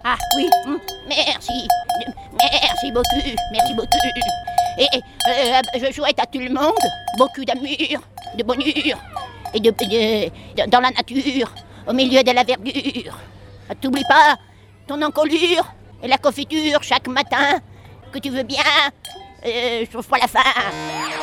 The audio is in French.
Ah oui, merci. Merci beaucoup. Et je souhaite à tout le monde beaucoup d'amour, de bonheur et dans la nature, au milieu de la verdure. T'oublie pas ton encolure et la confiture chaque matin, que tu veux bien. Je trouve pas la fin.